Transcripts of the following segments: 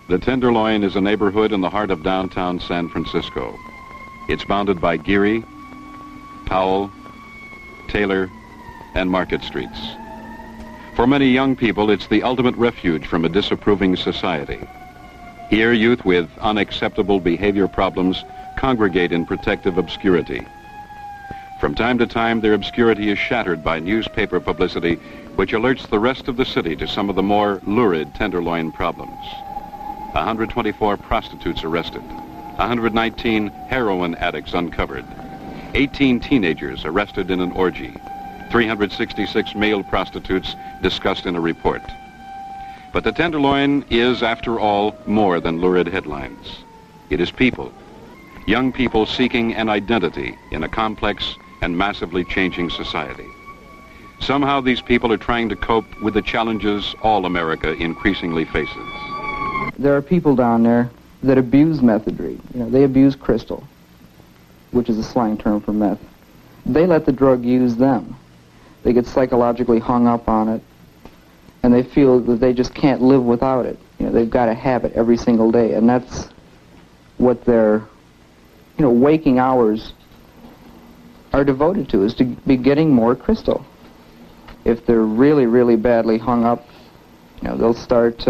The Tenderloin is a neighborhood in the heart of downtown San Francisco. It's bounded by Geary, Powell, Taylor, and Market Streets. For many young people, it's the ultimate refuge from a disapproving society. Here, youth with unacceptable behavior problems congregate in protective obscurity. From time to time, their obscurity is shattered by newspaper publicity, which alerts the rest of the city to some of the more lurid Tenderloin problems. 124 prostitutes arrested, 119 heroin addicts uncovered, 18 teenagers arrested in an orgy, 366 male prostitutes discussed in a report. But the Tenderloin is, after all, more than lurid headlines. It is people, young people seeking an identity in a complex and massively changing society. Somehow these people are trying to cope with the challenges all America increasingly faces. There are people down there that abuse methadone. They abuse crystal, which is a slang term for meth. They let the drug use them. They get psychologically hung up on it, and they feel that they just can't live without it. They've got to have it every single day, and that's what their, waking hours are devoted to, is to be getting more crystal. If they're really, really badly hung up, they'll start,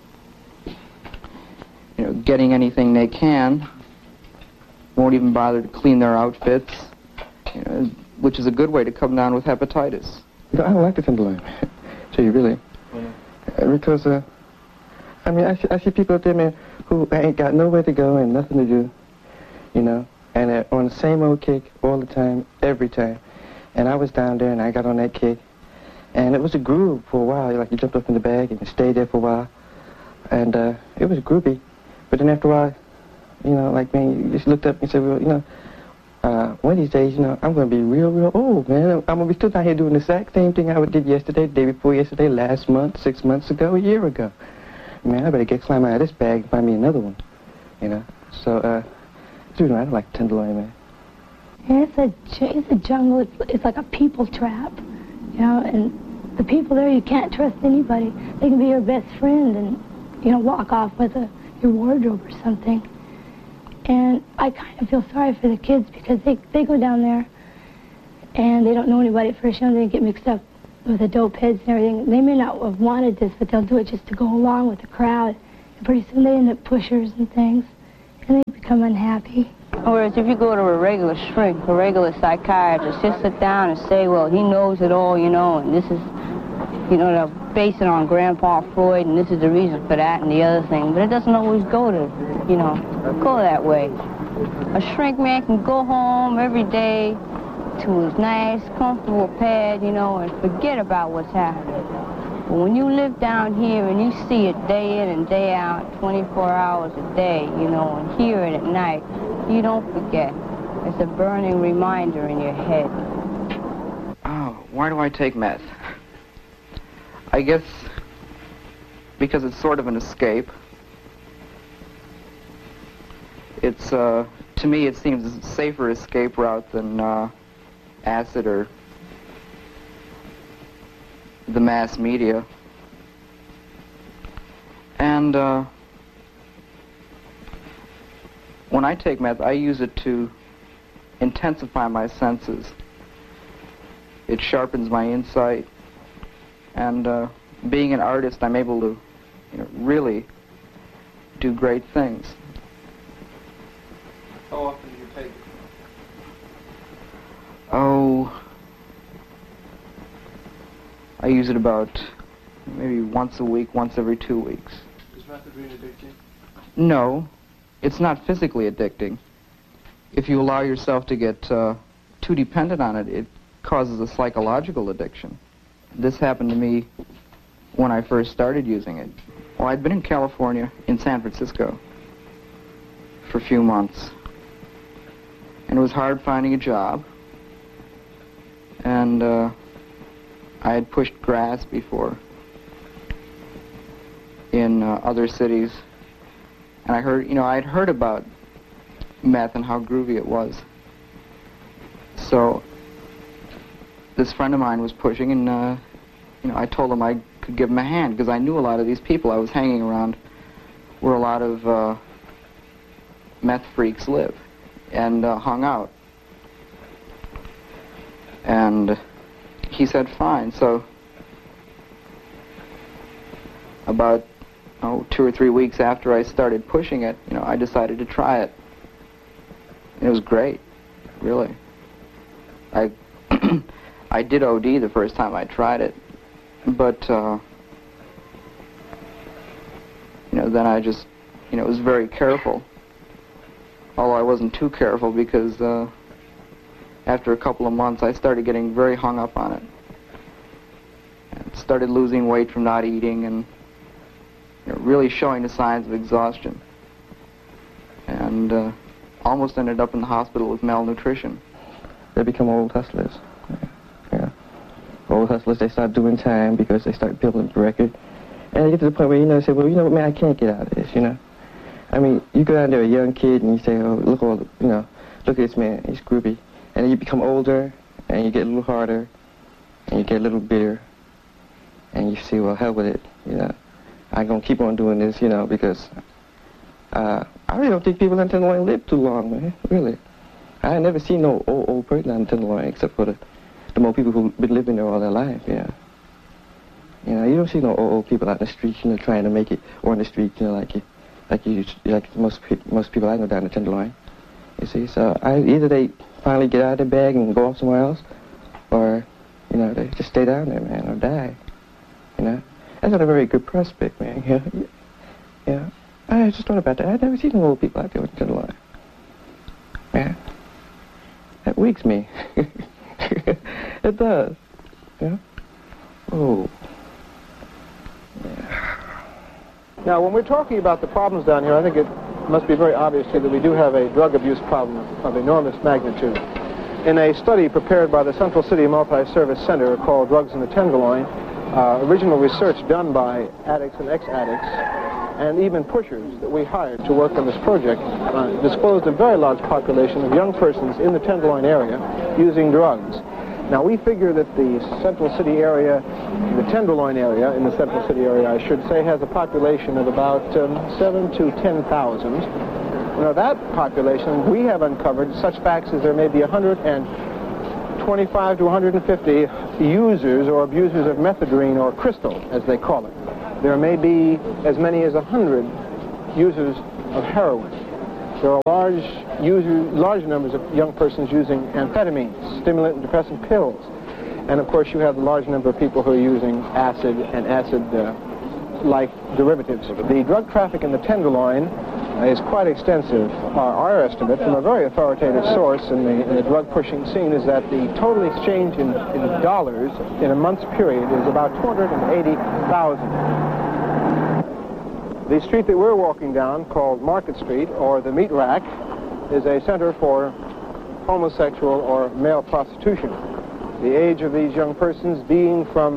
getting anything they can, won't even bother to clean their outfits, which is a good way to come down with hepatitis. I don't like the Tenderloin. Tell you really. Because, I see people out there, man, who ain't got nowhere to go and nothing to do, and they're on the same old kick all the time, every time. And I was down there and I got on that kick, and it was a groove for a while. Like you jumped up in the bag and you stayed there for a while, and it was groovy. But then after a while, man, you just looked up and said, well, one of these days, I'm going to be real, real old, man. I'm going to be still down here doing the exact same thing I did yesterday, the day before yesterday, last month, 6 months ago, a year ago. Man, I better climb out of this bag and find me another one, So, I don't like Tenderloin, man. Yeah, it's a jungle. It's like a people trap, and the people there, you can't trust anybody. They can be your best friend and, walk off with your wardrobe or something. And I kind of feel sorry for the kids because they go down there and they don't know anybody at first. They get mixed up with the dope heads and everything. They may not have wanted this, but they'll do it just to go along with the crowd. And pretty soon they end up pushers and things, and they become unhappy. Whereas if you go to a regular shrink, a regular psychiatrist, he'll sit down and say, well, he knows it all, and this is, they'll base it on Grandpa Freud, and this is the reason for that and the other thing. But it doesn't always go that way. A shrink man can go home every day to his nice, comfortable pad, and forget about what's happening. But when you live down here and you see it day in and day out, 24 hours a day, and hear it at night, you don't forget. It's a burning reminder in your head. Oh, why do I take meth? I guess because it's sort of an escape. It's, to me, it seems a safer escape route than acid or the mass media. And when I take meth, I use it to intensify my senses. It sharpens my insight. And being an artist, I'm able to really do great things. How often do you take it? Oh, I use it about maybe once a week, once every 2 weeks. Is methadone addicting? No, it's not physically addicting. If you allow yourself to get too dependent on it, it causes a psychological addiction. This happened to me when I first started using it. Well, I'd been in California, in San Francisco, for a few months. And it was hard finding a job. And I had pushed grass before in other cities. And I heard, I'd heard about meth and how groovy it was. So this friend of mine was pushing, and I told him I could give him a hand because I knew a lot of these people I was hanging around where a lot of meth freaks live and hung out. And he said, fine. So about 2 or 3 weeks after I started pushing it, I decided to try it. It was great, really. I did OD the first time I tried it, but then I just was very careful. Although I wasn't too careful, because after a couple of months I started getting very hung up on it. And started losing weight from not eating, and really showing the signs of exhaustion. And almost ended up in the hospital with malnutrition. They become old hustlers. Yeah. Old hustlers, they start doing time because they start building the record. And they get to the point where, they say, well, you know what, man, I can't get out of this, I mean, you go down there a young kid and you say, oh, look at this man, he's groovy. And then you become older, and you get a little harder, and you get a little bitter, and you say, well, hell with it, I'm going to keep on doing this, because I really don't think people in Tenderloin live too long, man, really. I never seen no old person in Tenderloin except for the more people who've been living there all their life, yeah. You don't see no old people out in the streets, trying to make it, or on the street, like most people I know down in Tenderloin. You see, so either they finally get out of their bag and go off somewhere else, or, they just stay down there, man, or die, That's not a very good prospect, man, Yeah. I just thought about that. I've never seen no old people out there in Tenderloin. Yeah. That weaks me. It does. Yeah. Oh. Yeah. Now, when we're talking about the problems down here, I think it must be very obvious to you that we do have a drug abuse problem of enormous magnitude. In a study prepared by the Central City Multi-Service Center called Drugs in the Tenderloin, original research done by addicts and ex-addicts and even pushers that we hired to work on this project disclosed a very large population of young persons in the Tenderloin area using drugs. Now, we figure that the Central City area, the Tenderloin area, in the Central City area, I should say, has a population of about 7 to 10,000. Now, that population, we have uncovered such facts as there may be 125 to 150 users or abusers of methadone or crystal, as they call it. There may be as many as 100 users of heroin. There are large numbers of young persons using amphetamines, stimulant and depressant pills. And of course you have a large number of people who are using acid and acid-like derivatives. The drug traffic in the Tenderloin is quite extensive. Our estimate from a very authoritative source in the drug pushing scene is that the total exchange in dollars in a month's period is about $280,000. The street that we're walking down, called Market Street, or the Meat Rack, is a center for homosexual or male prostitution. The age of these young persons being from,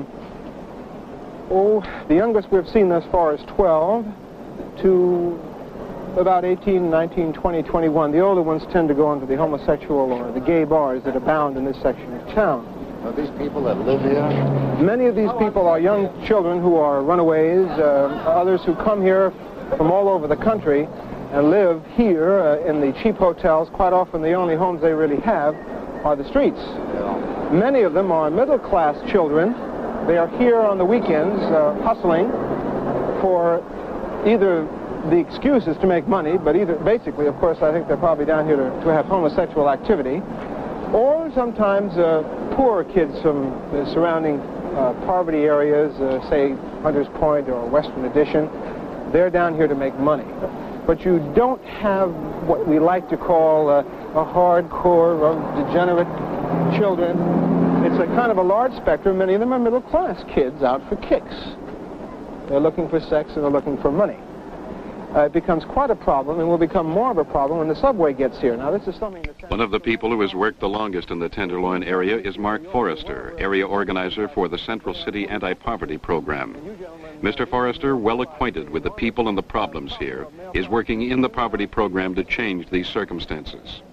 the youngest we've seen thus far is 12 to about 18, 19, 20, 21. The older ones tend to go into the homosexual or the gay bars that abound in this section of town. Are these people that live here? Many of these people are young children who are runaways, others who come here from all over the country and live here in the cheap hotels. Quite often the only homes they really have are the streets. Yeah. Many of them are middle-class children. They are here on the weekends hustling for either the excuse is to make money, but basically, of course, I think they're probably down here to have homosexual activity, or sometimes poor kids from the surrounding poverty areas, say Hunters Point or Western Addition. They're down here to make money. But you don't have what we like to call a hardcore of degenerate children. It's a kind of a large spectrum. Many of them are middle-class kids out for kicks. They're looking for sex and they're looking for money. It becomes quite a problem and will become more of a problem when the subway gets here. Now, this is something that... One of the people who has worked the longest in the Tenderloin area is Mark Forrester, area organizer for the Central City Anti-Poverty Program. Mr. Forrester, well acquainted with the people and the problems here, is working in the poverty program to change these circumstances.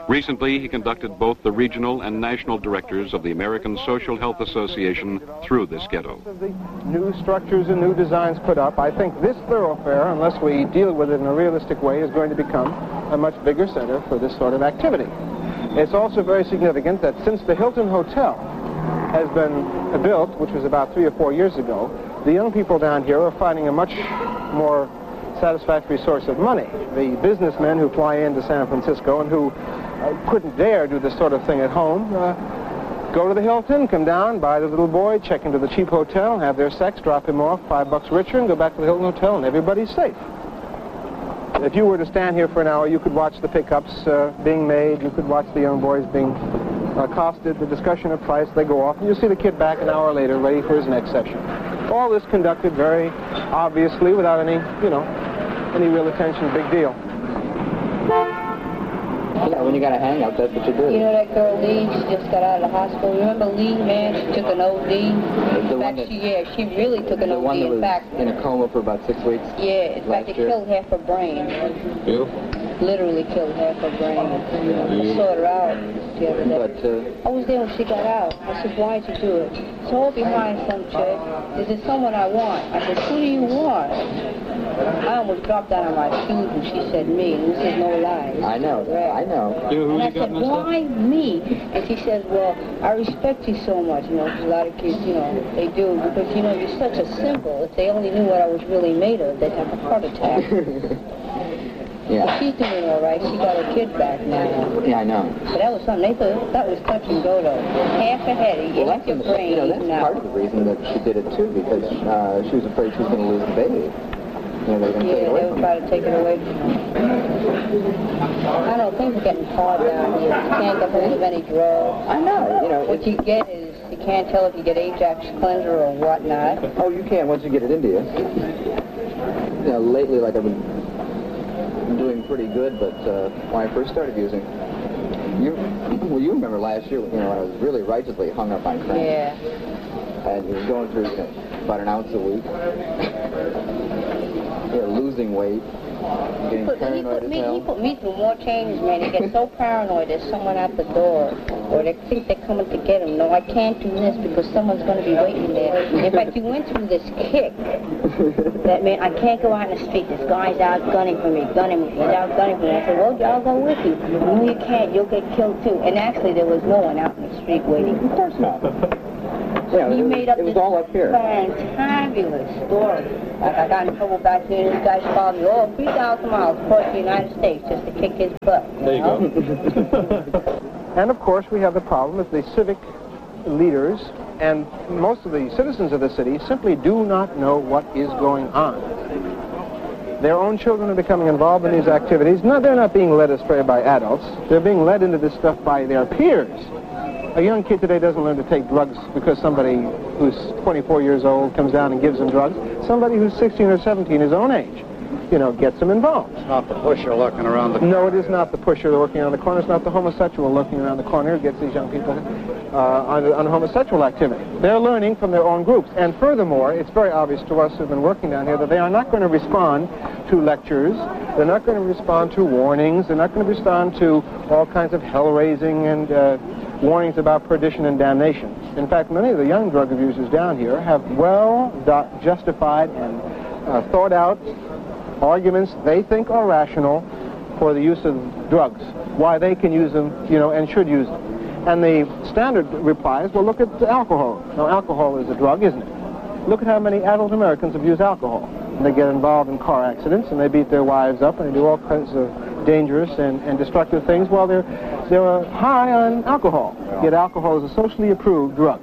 Recently, he conducted both the regional and national directors of the American Social Health Association through this ghetto. The new structures and new designs put up, I think this thoroughfare, unless we deal with it in a realistic way, is going to become a much bigger center for this sort of activity. It's also very significant that since the Hilton Hotel has been built, which was about 3 or 4 years ago, the young people down here are finding a much more satisfactory source of money. The businessmen who fly into San Francisco and who couldn't dare do this sort of thing at home go to the Hilton, come down, buy the little boy, check into the cheap hotel, have their sex, drop him off $5 richer, and go back to the Hilton Hotel, and everybody's safe. If you were to stand here for an hour, you could watch the pickups being made, you could watch the young boys being accosted, the discussion of price, they go off, and you see the kid back an hour later ready for his next session. All this conducted very obviously without any, any real attention, big deal. Yeah, when you got a hang-up, that's what you do. You know that girl Lee? She just got out of the hospital. Remember Lee, man? She took an OD. In fact, she really took an OD. The one that was in a coma for about 6 weeks. Yeah, in fact, it killed half her brain. You? Literally killed half her brain. I saw her out the other day. But, I was there when she got out. I said, why'd you do it? It's all behind some chick. Is it someone I want? I said, who do you want? I almost dropped out of my shoes when she said me, and this is no lie. I know. And I said, why me? And she says, well, I respect you so much, 'cause a lot of kids, they do, because, you're such a symbol. If they only knew what I was really made of, they'd have a heart attack. Yeah. But she's doing all right. She got her kid back now. Yeah, I know. But that was something. They thought that was touch and go, though. Half a head. You left your brain. That's part of the reason that she did it, too, because she was afraid she was going to lose the baby. They were going to take it away they were trying to take it away from her. I don't think it's getting hard down here. You can't get hold of any drugs. I know. What you get is, you can't tell if you get Ajax cleanser or whatnot. Oh, you can once you get it into you. Lately, like I've been doing pretty good, but when I first started using, you remember last year, when I was really righteously hung up on crank. Yeah. And you was going through about an ounce a week. Losing weight, getting paranoid as hell. He put me through more changes, man. He gets so paranoid there's someone at the door, or they think they're coming to get him. No, I can't do this because someone's going to be waiting there. In fact, you went through this kick that, man, I can't go out in the street. This guy's out gunning for me, He's out gunning for me. I said, well, I'll go with you. No, you can't. You'll get killed, too. And actually, there was no one out in the street waiting. Of course not. Yeah, he made up it was all up here. Fantabulous story. Like I got in trouble back here, and this guy followed me all 3,000 miles across the United States just to kick his butt. There you go. And of course, we have the problem that the civic leaders and most of the citizens of the city simply do not know what is going on. Their own children are becoming involved in these activities. No, they're not being led astray by adults. They're being led into this stuff by their peers. A young kid today doesn't learn to take drugs because somebody who's 24 years old comes down and gives him drugs. Somebody who's 16 or 17, his own age, gets him involved. It's not the pusher lurking around the corner. No, it is not the pusher lurking around the corner. It's not the homosexual lurking around the corner who gets these young people on homosexual activity. They're learning from their own groups. And furthermore, it's very obvious to us who've been working down here that they are not going to respond to lectures. They're not going to respond to warnings. They're not going to respond to all kinds of hell-raising and warnings about perdition and damnation. In fact, many of the young drug abusers down here have justified and thought out arguments they think are rational for the use of drugs, why they can use them, and should use them. And the standard reply is, well, look at alcohol. Now, alcohol is a drug, isn't it? Look at how many adult Americans abuse alcohol. And they get involved in car accidents, and they beat their wives up, and they do all kinds of dangerous and destructive things while they're high on alcohol. Yet alcohol is a socially approved drug.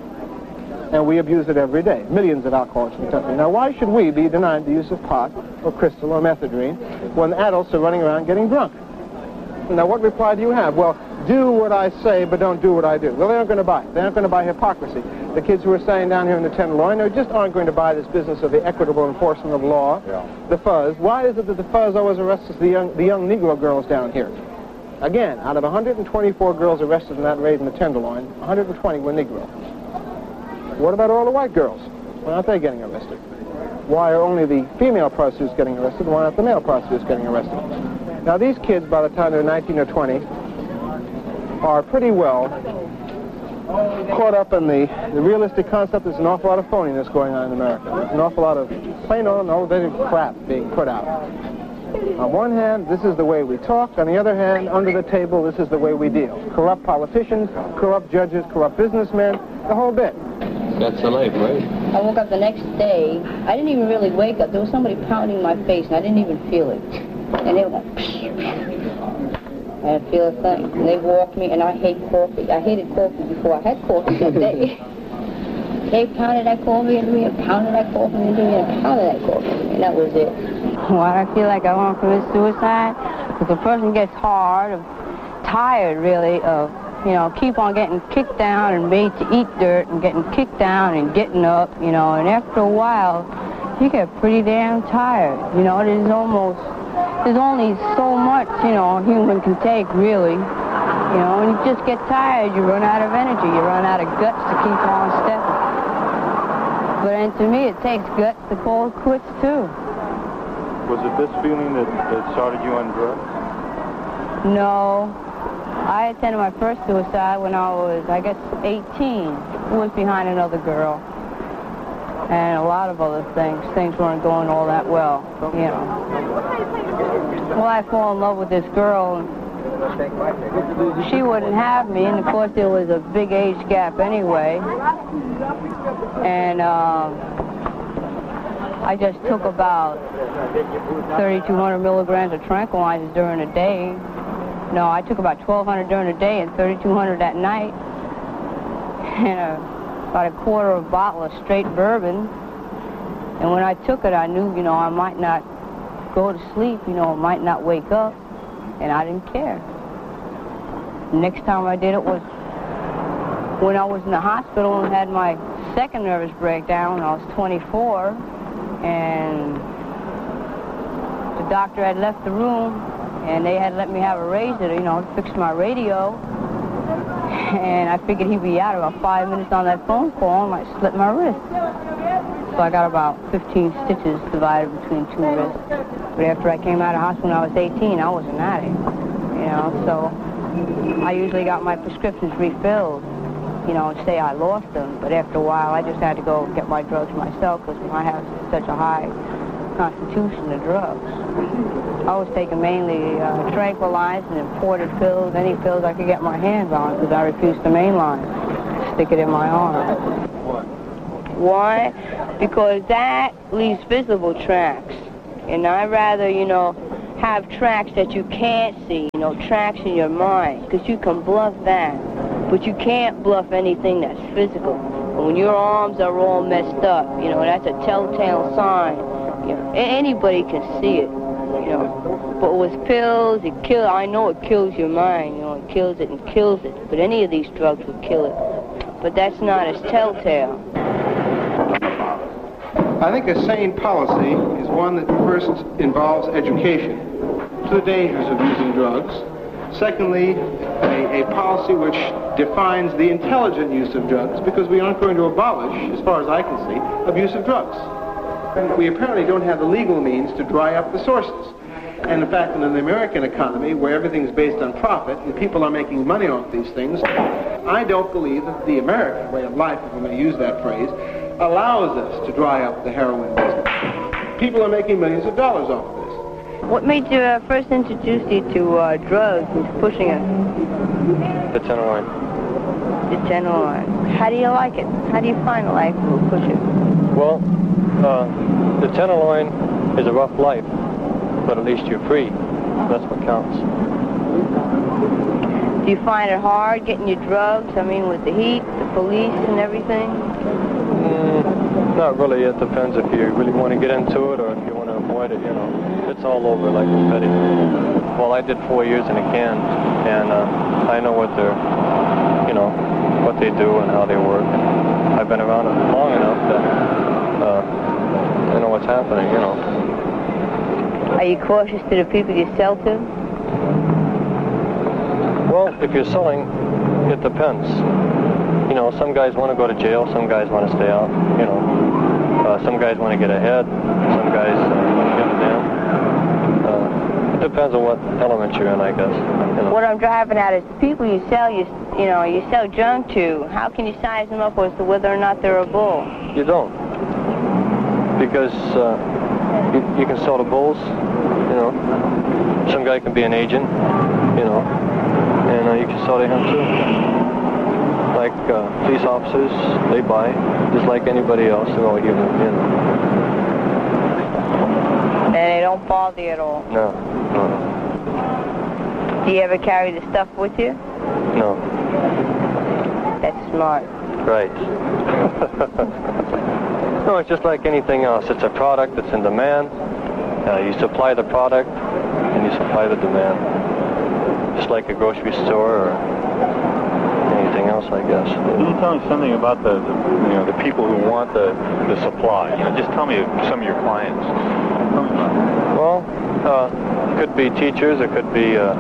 And we abuse it every day. Millions of alcoholics in the country. Now, why should we be denied the use of pot or crystal or methadone when adults are running around getting drunk? Now, what reply do you have? Well, do what I say, but don't do what I do. Well, they aren't going to buy it. They aren't going to buy hypocrisy. The kids who are staying down here in the Tenderloin, they just aren't going to buy this business of the equitable enforcement of law, the fuzz. Why is it that the fuzz always arrests the young Negro girls down here? Again, out of 124 girls arrested in that raid in the Tenderloin, 120 were Negro. What about all the white girls? Why aren't they getting arrested? Why are only the female prostitutes getting arrested? Why aren't the male prostitutes getting arrested? Now, these kids, by the time they're 19 or 20, are pretty well caught up in the realistic concept. There's an awful lot of phoniness going on in America. There's an awful lot of plain old elevated crap being put out. On one hand, this is the way we talk. On the other hand, under the table, this is the way we deal. Corrupt politicians, corrupt judges, corrupt businessmen, the whole bit. That's the life, right? I woke up the next day. I didn't even really wake up. There was somebody pounding my face, and I didn't even feel it. And they were like, I didn't feel a thing. And they walked me, and I hate coffee. I hated coffee before I had coffee that day. They pounded that coffee into me, and pounded that coffee into me, and pounded that coffee into me, and that was it. Why I feel like I want to commit suicide? Because a person gets tired, really, of, you know, keep on getting kicked down and made to eat dirt and getting kicked down and getting up, you know, and after a while, you get pretty damn tired. You know, there's only so much, you know, a human can take, really. You know, when you just get tired, you run out of energy, you run out of guts to keep on stepping. But and to me, it takes guts to call it quits, too. Was it this feeling that started you on drugs? No. I attended my first suicide when I was, I guess, 18. It was behind another girl. And a lot of other things. Things weren't going all that well, you know. Well, I fall in love with this girl, and she wouldn't have me, and of course there was a big age gap anyway. And I just took about 3,200 milligrams of tranquilizers during the day. No, I took about 1,200 during the day and 3,200 at night. And about a quarter of a bottle of straight bourbon. And when I took it, I knew, you know, I might not go to sleep, you know, I might not wake up. And I didn't care. The next time I did it was when I was in the hospital and had my second nervous breakdown when I was 24. And the doctor had left the room, and they had let me have a razor to, you know, fix my radio. And I figured he'd be out about 5 minutes on that phone call, and I slit my wrist. So I got about 15 stitches divided between two wrists. But after I came out of hospital when I was 18, I was an addict, you know, so I usually got my prescriptions refilled, you know, and say I lost them. But after a while, I just had to go get my drugs myself because I have such a high constitution of drugs. I was taking mainly tranquilizers and imported pills, any pills I could get my hands on, because I refused to mainline, stick it in my arm. Why? Because that leaves visible tracks. And I'd rather, you know, have tracks that you can't see, you know, tracks in your mind, because you can bluff that. But you can't bluff anything that's physical. And when your arms are all messed up, you know, that's a telltale sign. You know, anybody can see it, you know. But with pills, I know it kills your mind, you know, it kills it and kills it. But any of these drugs would kill it. But that's not as telltale. I think a sane policy is one that first involves education to the dangers of using drugs. Secondly, a policy which defines the intelligent use of drugs, because we aren't going to abolish, as far as I can see, abuse of drugs. We apparently don't have the legal means to dry up the sources. And in fact, in the American economy, where everything's based on profit and people are making money off these things, I don't believe that the American way of life, if I may use that phrase, allows us to dry up the heroin business. People are making millions of dollars off of this. What made you first introduce you to drugs and pushing it? The Tenderloin. The Tenderloin. How do you like it? How do you find it like to push it? Well, the Tenderloin is a rough life, but at least you're free. That's what counts. Do you find it hard getting your drugs? I mean, with the heat, the police, and everything? Not really. It depends if you really want to get into it or if you want to avoid it, you know. It's all over like confetti. Well, I did 4 years in a can, and I know what they're, you know, what they do and how they work. And I've been around it long enough that I know what's happening, you know. Are you cautious to the people you sell to? Well, if you're selling, it depends. You know, some guys want to go to jail, some guys want to stay out, you know. Some guys want to get ahead, some guys want to get a damn. It depends. depends on what element you're in, I guess. You know. What I'm driving at is the people you sell junk to. How can you size them up as to whether or not they're a bull? You don't, because you can sell the bulls. You know, some guy can be an agent. You know, and you can sell to him too. Like police officers, they buy just like anybody else. They're all human. You know. And they don't bother you at all? No. Do you ever carry the stuff with you? No. That's smart. Right. No, it's just like anything else. It's a product that's in demand. You supply the product, and you supply the demand. Just like a grocery store or anything else, I guess. Can you tell me something about the people who want the supply? You know, just tell me some of your clients. Tell me about it. Well, it could be teachers. It could be a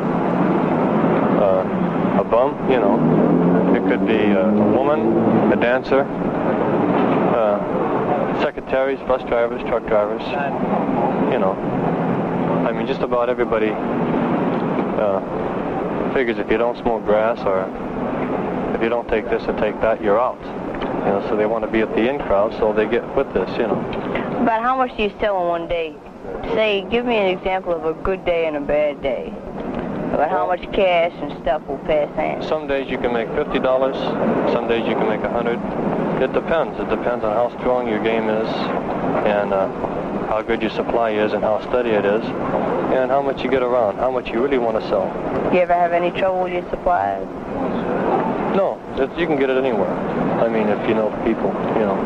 bum. You know, it could be a woman, a dancer, secretaries, bus drivers, truck drivers. You know, I mean, just about everybody figures if you don't smoke grass or if you don't take this or take that, you're out. You know, so they want to be at the in crowd, so they get with this, you know. About how much do you sell in one day? Say, give me an example of a good day and a bad day. About how much cash and stuff will pass hands. Some days you can make $50, some days you can make $100. It depends. It depends on how strong your game is and how good your supply is and how steady it is and how much you get around, how much you really want to sell. You ever have any trouble with your supplies? No, you can get it anywhere. I mean, if you know the people, you know.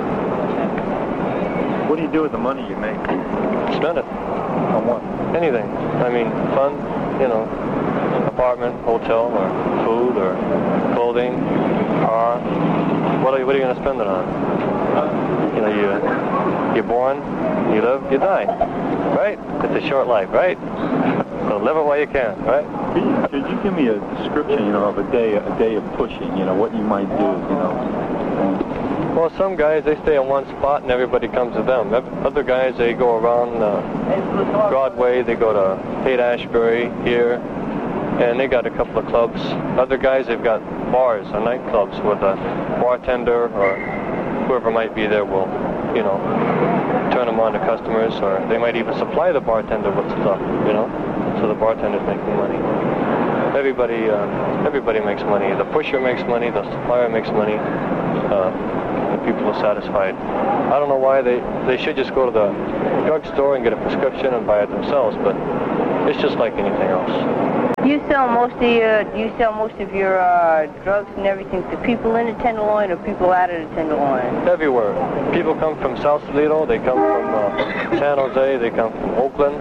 What do you do with the money you make? Spend it. On what? Anything. I mean, fun, you know, apartment, hotel, or food, or clothing, car. What are you going to spend it on? You know, you're born, you live, you die, right? It's a short life, right? So live it while you can, right? Could you give me a description, you know, of a day of pushing? You know, what you might do, you know? Well, some guys, they stay in one spot and everybody comes to them. Other guys, they go around Broadway, they go to Haight-Ashbury here, and they got a couple of clubs. Other guys, they've got bars or nightclubs with a bartender or whoever might be there will, you know, turn them on to customers, or they might even supply the bartender with stuff, you know, so the bartender's making money. Everybody makes money. The pusher makes money, the supplier makes money. The people are satisfied. I don't know why they should just go to the drugstore and get a prescription and buy it themselves, but it's just like anything else. You sell most of your drugs and everything to people in the Tenderloin or people out of the Tenderloin? Everywhere. People come from South Toledo, they come from San Jose, they come from Oakland,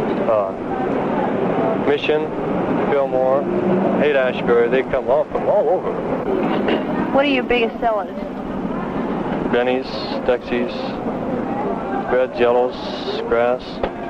Mission, Fillmore, Haight-Ashbury. They come all from all over. What are your biggest sellers? Benny's, Dexy's, reds, yellows, grass,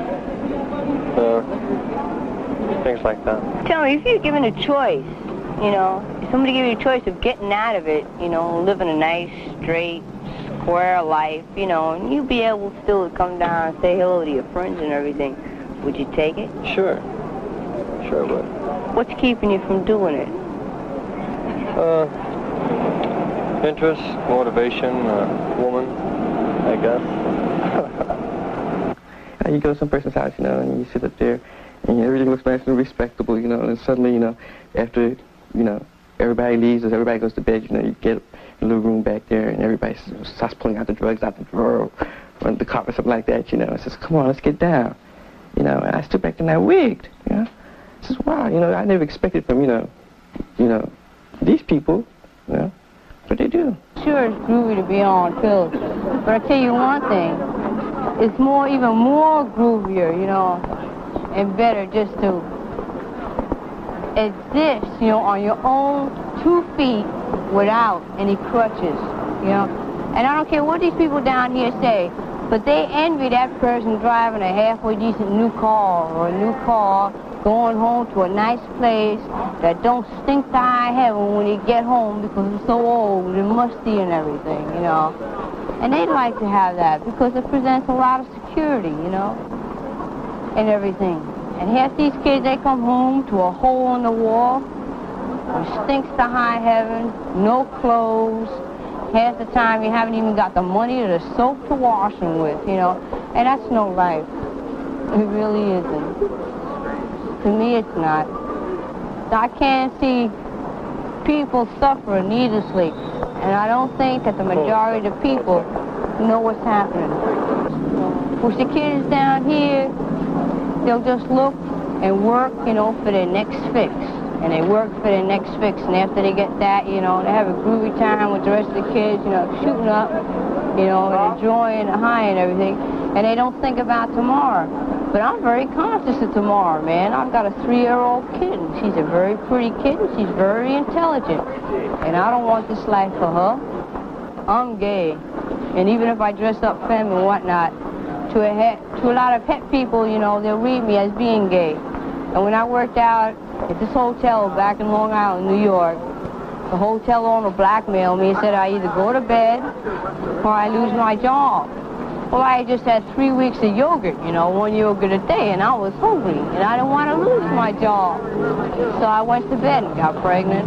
things like that. Tell me, if you're given a choice, you know, if somebody gave you a choice of getting out of it, you know, living a nice, straight, square life, you know, and you'd be able still to come down and say hello to your friends and everything, would you take it? Sure. Sure would. What's keeping you from doing it? Interest, motivation, woman, I guess. You go to some person's house, you know, and you sit up there, and everything looks nice and respectable, you know, and suddenly, you know, after, you know, everybody leaves, as everybody goes to bed, you know, you get a little room back there, and everybody starts pulling out the drugs out the drawer, or the carpet, something like that, you know, and says, come on, let's get down, you know, and I stood back there and I wigged, you know. I says, wow, you know, I never expected from, you know, these people, you know, what they do. Sure, it's groovy to be on pills, but I tell you one thing, it's even more groovier, you know, and better just to exist, you know, on your own 2 feet without any crutches, you know. And I don't care what these people down here say, but they envy that person driving a halfway decent new car or a new car, going home to a nice place that don't stink to high heaven when you get home because it's so old and musty and everything, you know. And they'd like to have that because it presents a lot of security, you know, and everything. And half these kids, they come home to a hole in the wall, which stinks to high heaven, no clothes. Half the time you haven't even got the money or the soap to wash them with, you know. And that's no life. It really isn't. To me, it's not. I can't see people suffer needlessly. And I don't think that the majority of the people know what's happening. Which the kids down here, they'll just look and work, you know, for their next fix. And they work for their next fix. And after they get that, you know, they have a groovy time with the rest of the kids, you know, shooting up, you know, and enjoying the high and everything. And they don't think about tomorrow. But I'm very conscious of tomorrow, man. I've got a 3-year-old kitten. She's a very pretty kitten. She's very intelligent. And I don't want this life for her. I'm gay. And even if I dress up femme and whatnot, to a lot of het people, you know, they'll read me as being gay. And when I worked out at this hotel back in Long Island, New York, the hotel owner blackmailed me and said I either go to bed or I lose my job. Well, I just had 3 weeks of yogurt, you know, 1 yogurt a day, and I was hungry, and I didn't want to lose my job. So I went to bed and got pregnant.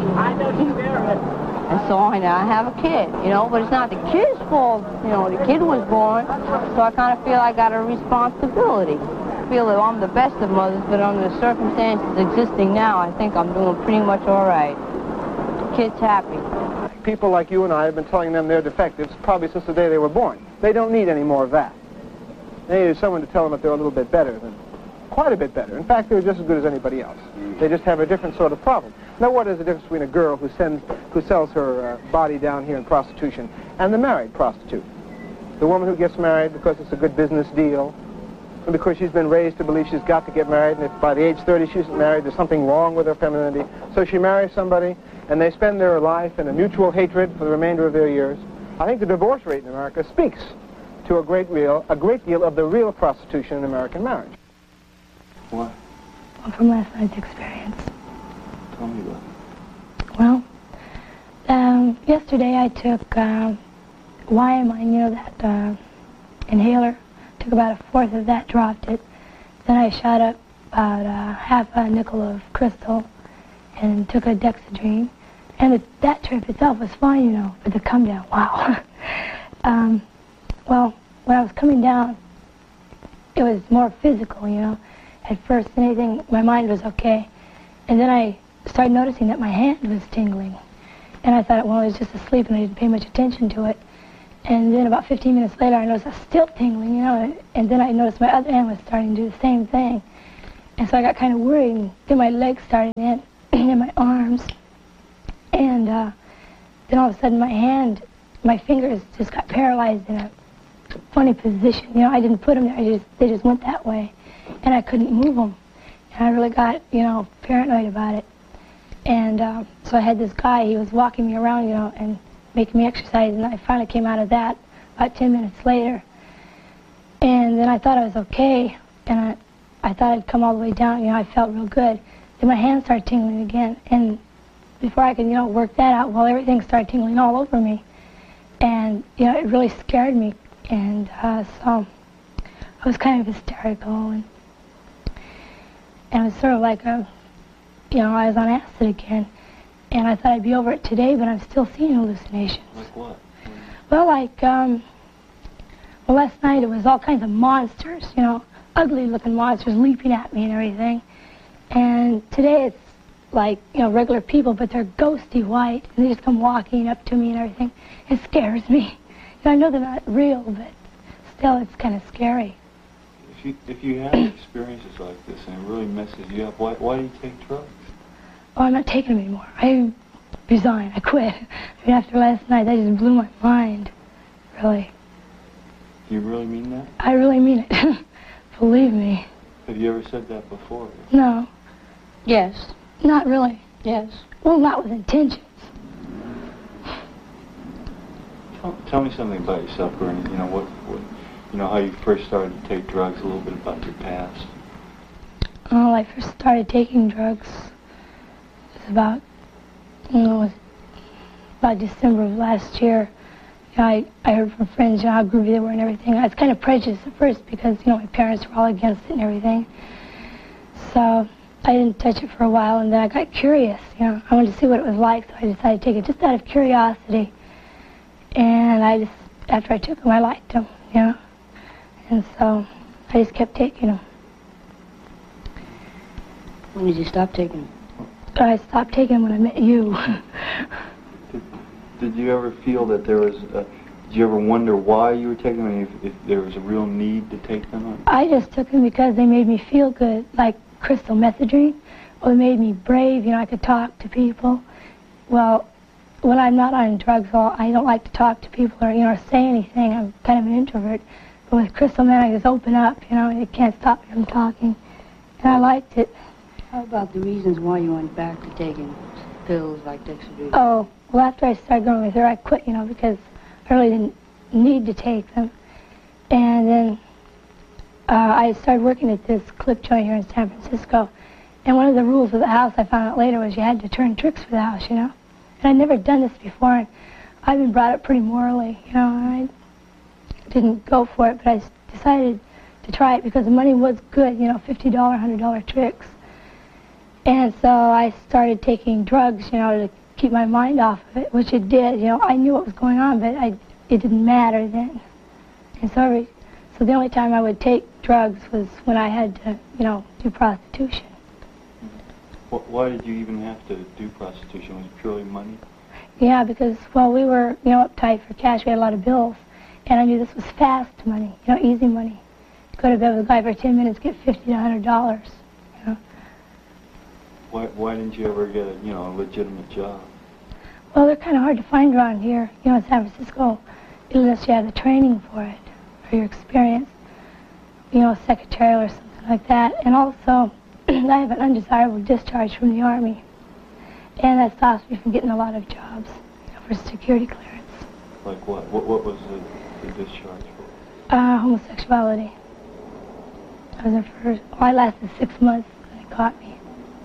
And so I now have a kid, you know, but it's not the kid's fault, you know, the kid was born, so I kind of feel I got a responsibility. I feel that I'm the best of mothers, but under the circumstances existing now, I think I'm doing pretty much all right. The kid's happy. People like you and I have been telling them they're defectives probably since the day they were born. They don't need any more of that. They need someone to tell them that they're a little bit better than, quite a bit better. In fact, they're just as good as anybody else. They just have a different sort of problem. Now, what is the difference between a girl who sells her body down here in prostitution and the married prostitute? The woman who gets married because it's a good business deal, and because she's been raised to believe she's got to get married, and if by the age 30 she isn't married, there's something wrong with her femininity. So she marries somebody, and they spend their life in a mutual hatred for the remainder of their years. I think the divorce rate in America speaks to a great deal of the real prostitution in American marriage. What? Well, from last night's experience. Tell me about it. Well, yesterday I took Wyamine, you know, that inhaler. Took about a fourth of that, dropped it. Then I shot up about half a nickel of crystal and took a Dexedrine. And that trip itself was fine, you know, but the come down, wow. Well, when I was coming down, it was more physical, you know. At first, anything, my mind was okay. And then I started noticing that my hand was tingling. And I thought, well, I was just asleep and I didn't pay much attention to it. And then about 15 minutes later, I noticed I was still tingling, you know. And then I noticed my other hand was starting to do the same thing. And so I got kind of worried. And then my legs started in, and my arms. And then all of a sudden my fingers just got paralyzed in a funny position. You know, I didn't put them there, they just went that way. And I couldn't move them. And I really got, you know, paranoid about it. And so I had this guy, he was walking me around, you know, and making me exercise. And I finally came out of that about 10 minutes later. And then I thought I was okay. And I thought I'd come all the way down, you know, I felt real good. Then my hands started tingling again. And before I could, you know, work that out, well, everything started tingling all over me. And, you know, it really scared me. And so I was kind of hysterical. And it was sort of like you know, I was on acid again. And I thought I'd be over it today, but I'm still seeing hallucinations. Like what? Well, like, well, last night it was all kinds of monsters, you know, ugly-looking monsters leaping at me and everything. And today it's like, you know, regular people, but they're ghosty white, and they just come walking up to me and everything. It scares me. You know, I know they're not real, but still it's kind of scary. If you have experiences like this and it really messes you up, why do you take drugs? Oh, I'm not taking them anymore. I resigned. I quit. I mean, after last night, that just blew my mind, really. Do you really mean that? I really mean it. Believe me. Have you ever said that before? No. Yes. Not really. Yes. Well, not with intentions. Tell me something about yourself, Bernie. You know, what you know, how you first started to take drugs, a little bit about your past. Oh, I first started taking drugs. It was about, you know, about December of last year. You know, I heard from friends, you know, how groovy they were and everything. I was kind of prejudiced at first because, you know, my parents were all against it and everything. So I didn't touch it for a while, and then I got curious, you know. I wanted to see what it was like, so I decided to take it just out of curiosity. And I just, after I took them, I liked them, you know. And so I just kept taking them. When did you stop taking them? I stopped taking them when I met you. Did you ever feel that there was, did you ever wonder why you were taking them, if there was a real need to take them? I just took them because they made me feel good, like crystal methadone. Well, it made me brave, you know, I could talk to people. Well, when I'm not on drugs, well, I don't like to talk to people or, you know, say anything. I'm kind of an introvert. But with crystal meth, I just open up, you know, it can't stop me from talking. And I liked it. How about the reasons why you went back to taking pills like Dexedrine? Oh, well, after I started going with her, I quit, you know, because I really didn't need to take them. And then I started working at this clip joint here in San Francisco. And one of the rules of the house, I found out later, was you had to turn tricks for the house, you know. And I'd never done this before, and I've been brought up pretty morally, you know, and I didn't go for it, but I decided to try it because the money was good, you know, $50, $100 tricks. And so I started taking drugs, you know, to keep my mind off of it, which it did. You know, I knew what was going on, but it didn't matter then. And so the only time I would take drugs was when I had to, you know, do prostitution. Why did you even have to do prostitution? Was it purely money? Yeah, because, well, we were, you know, uptight for cash. We had a lot of bills. And I knew this was fast money, you know, easy money. Go to bed with a guy for 10 minutes, get $50 to $100, you know. Why didn't you ever get a, you know, a legitimate job? Well, they're kind of hard to find around here, you know, in San Francisco, unless you have the training for it, or your experience, you know, secretarial or something like that. And also, I have an undesirable discharge from the Army, and that stops me from getting a lot of jobs, you know, for security clearance. Like what? What was the discharge for? Homosexuality. I was in for, well, I lasted 6 months when they caught me.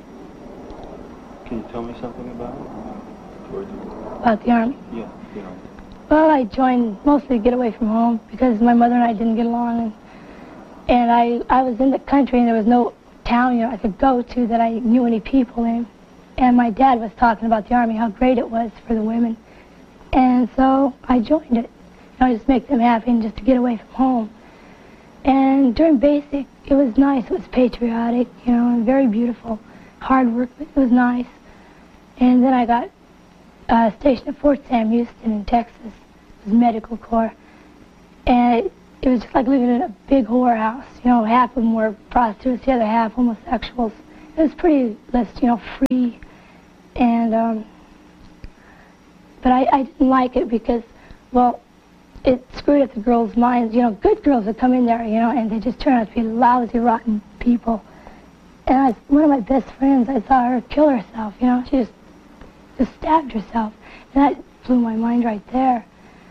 Can you tell me something about it? About the Army? Yeah, the Army. Well, I joined mostly to get away from home because my mother and I didn't get along, and I was in the country and there was no town, you know, I could go to that I knew any people in. And my dad was talking about the Army, how great it was for the women. And so I joined it. You know, just make them happy and just to get away from home. And during basic, it was nice. It was patriotic, you know, and very beautiful. Hard work, but it was nice. And then I got stationed at Fort Sam Houston in Texas. It was medical corps. And it was just like living in a big whorehouse. You know, half of them were prostitutes, the other half homosexuals. It was pretty less, you know, free. And, but I didn't like it because, well, it screwed up the girls' minds. You know, good girls would come in there, you know, and they just turn out to be lousy, rotten people. And one of my best friends, I saw her kill herself, you know. She just stabbed herself. And that blew my mind right there.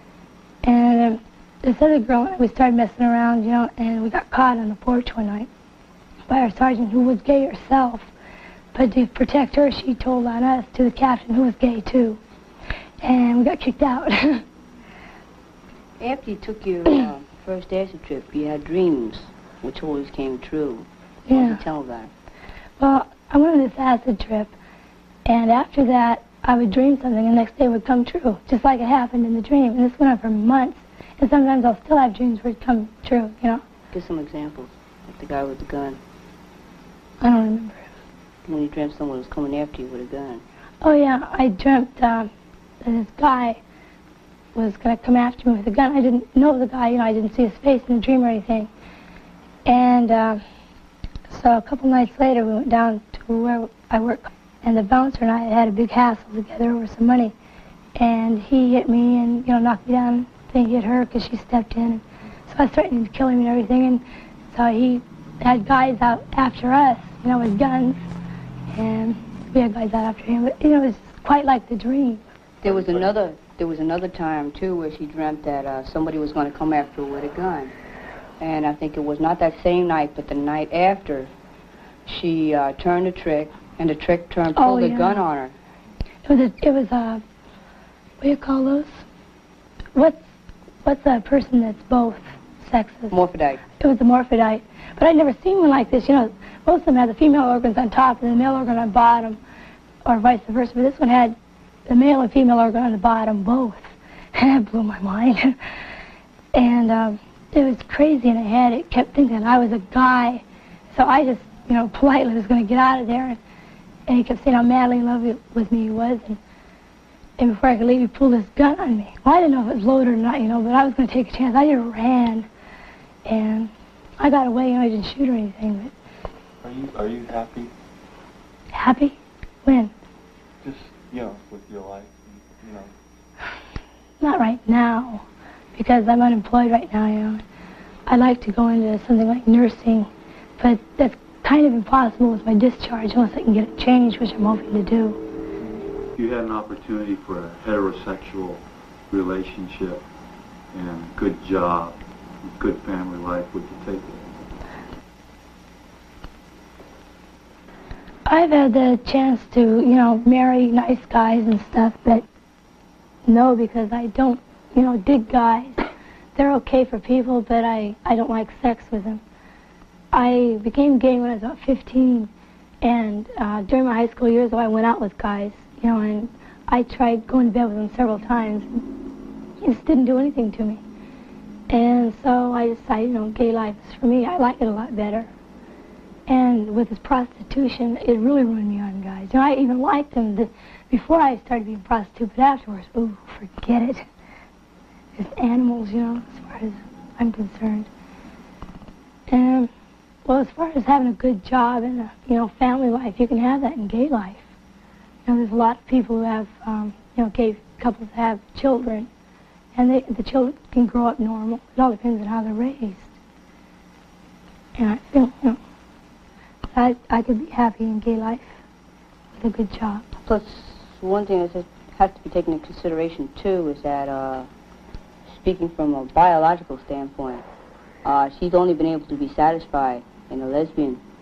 And this other girl, we started messing around, you know, and we got caught on the porch one night by our sergeant, who was gay herself. But to protect her, she told on us to the captain, who was gay too. And we got kicked out. After you took your first acid trip, you had dreams, which always came true. Yeah. Why don't you tell that? Well, I went on this acid trip, and after that, I would dream something, and the next day it would come true, just like it happened in the dream. And this went on for months, and sometimes I'll still have dreams where it come true, you know. Give some examples, like the guy with the gun. I don't remember. When you dreamt someone was coming after you with a gun. Oh, yeah, I dreamt that this guy was going to come after me with a gun. I didn't know the guy, you know, I didn't see his face in the dream or anything. And so a couple nights later, we went down to where I work, and the bouncer and I had a big hassle together over some money. And he hit me and, you know, knocked me down. I think he hit her because she stepped in. And so I was threatening to kill him and everything. And so he had guys out after us, you know, with guns. And we had guys out after him. But, you know, it was quite like the dream. There was another time, too, where she dreamt that somebody was going to come after her with a gun. And I think it was not that same night, but the night after, she turned a trick, and the trick pulled the gun on her. It was what do you call those? What's a person that's both sexes. Morphodite. It was the morphodite. But I'd never seen one like this. You know, most of them had the female organs on top and the male organ on bottom, or vice versa. But this one had the male and female organ on the bottom, both. And that blew my mind. And it was crazy in the head. It kept thinking I was a guy. So I just, you know, politely was going to get out of there. And he kept saying how madly in love with me he was. And before I could leave, he pulled his gun on me. Well, I didn't know if it was loaded or not, you know, but I was going to take a chance. I just ran. And I got away, you know, I didn't shoot or anything. But Are you happy? Happy? When? Just, you know, with your life, you know. Not right now, because I'm unemployed right now, you know. I'd like to go into something like nursing, but that's kind of impossible with my discharge unless I can get it changed, which I'm hoping to do. If you had an opportunity for a heterosexual relationship and good job, good family life, would you take it? I've had the chance to, you know, marry nice guys and stuff, but no, because I don't, you know, dig guys. They're okay for people, but I don't like sex with them. I became gay when I was about 15, and during my high school years, I went out with guys, you know, and I tried going to bed with them several times. It just didn't do anything to me. And so I decided, you know, gay life is for me. I like it a lot better. And with this prostitution, it really ruined me on guys. You know, I even liked them before I started being a prostitute, but afterwards, ooh, forget it. It's animals, you know, as far as I'm concerned. And, well, as far as having a good job and a, you know, family life, you can have that in gay life. You know, there's a lot of people who have, you know, gay couples have children, and the children can grow up normal. It all depends on how they're raised. And I feel, you know, I could be happy in gay life with a good job. Plus, one thing that has to be taken into consideration, too, is that, speaking from a biological standpoint, she's only been able to be satisfied in a lesbian